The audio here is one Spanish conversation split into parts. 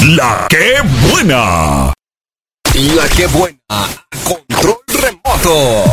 La que buena. La que buena. Control remoto.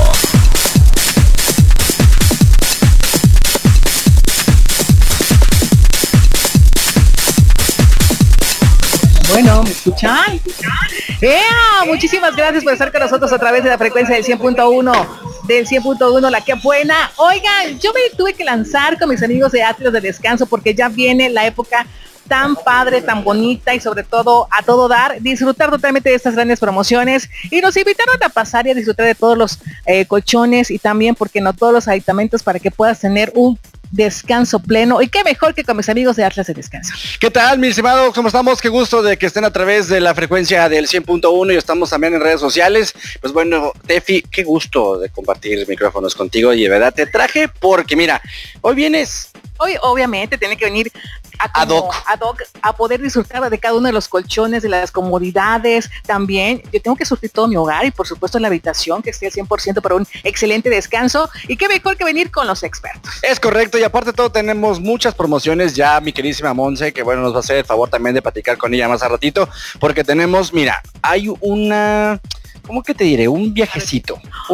Bueno, ¿me escuchan? Muchísimas gracias por estar con nosotros a través de la frecuencia del 100.1, la que buena. Oigan, yo me tuve que lanzar con mis amigos de Atlas de Descanso porque ya viene la época tan padre, tan bonita y sobre todo a todo dar, disfrutar totalmente de estas grandes promociones y nos invitaron a pasar y a disfrutar de todos los colchones y también, porque no, todos los aditamentos para que puedas tener un descanso pleno, y qué mejor que con mis amigos de Atlas de Descanso. ¿Qué tal, mis estimados? ¿Cómo estamos? Qué gusto de que estén a través de la frecuencia del 100.1 y estamos también en redes sociales. Pues bueno, Tefi, qué gusto de compartir micrófonos contigo y de verdad te traje porque mira, hoy vienes. Hoy obviamente tiene que venir ad hoc a poder disfrutar de cada uno de los colchones, de las comodidades. También yo tengo que surtir todo mi hogar y por supuesto la habitación que esté al 100% para un excelente descanso, y qué mejor que venir con los expertos. Es correcto, y aparte de todo tenemos muchas promociones ya, mi queridísima Monse, que bueno, nos va a hacer el favor también de platicar con ella más a ratito, porque tenemos, mira, hay una, ¿cómo que te diré? Un viajecito,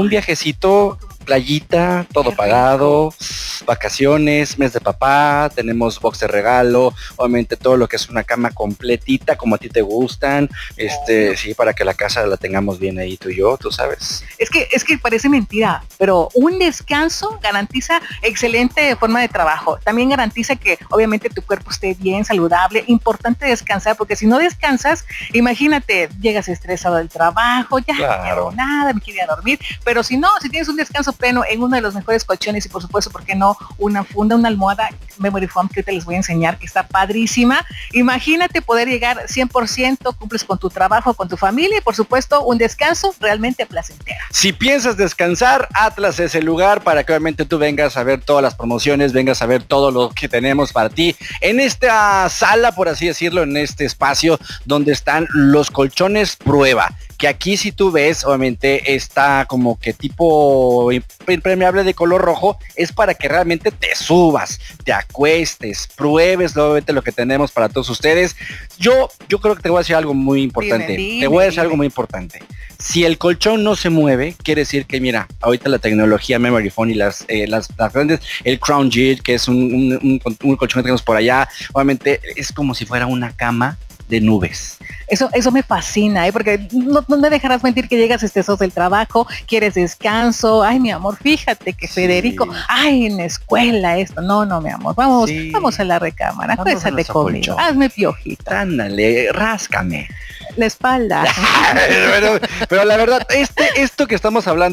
playita, todo pagado, vacaciones, mes de papá, tenemos box de regalo, obviamente todo lo que es una cama completita como a ti te gustan, sí, para que la casa la tengamos bien ahí tú y yo, tú sabes. Es que parece mentira, pero un descanso garantiza excelente forma de trabajo, también garantiza que obviamente tu cuerpo esté bien, saludable. Importante descansar, porque si no descansas, imagínate, llegas estresado del trabajo, ya claro, no quiero nada, me quiero ir a dormir, pero si no, si tienes un descanso pleno en uno de los mejores colchones y por supuesto, ¿por qué no? Una funda, una almohada Memory Foam que te les voy a enseñar, que está padrísima. Imagínate poder llegar 100%, cumples con tu trabajo, con tu familia y por supuesto un descanso realmente placentero. Si piensas descansar, Atlas es el lugar para que obviamente tú vengas a ver todas las promociones, vengas a ver todo lo que tenemos para ti en esta sala, por así decirlo, en este espacio donde están los colchones prueba, que aquí si tú ves, obviamente está como que tipo impermeable de color rojo, es para que realmente te subas, te acuestes, pruebes obviamente lo que tenemos para todos ustedes. Yo creo que te voy a decir algo muy importante. Te voy a decir algo muy importante. Si el colchón no se mueve, quiere decir que mira, ahorita la tecnología Memory Foam y las grandes, el Crown Jet, que es un colchón que tenemos por allá, obviamente es como si fuera una cama de nubes. Eso me fascina, porque no me dejarás mentir que llegas estresoso del trabajo, quieres descanso. Ay, mi amor, fíjate que Federico, ay, en la escuela esto. No, mi amor, vamos a la recámara, acuéstate conmigo, hazme piojita. Ándale, ráscame la espalda. pero la verdad, esto que estamos hablando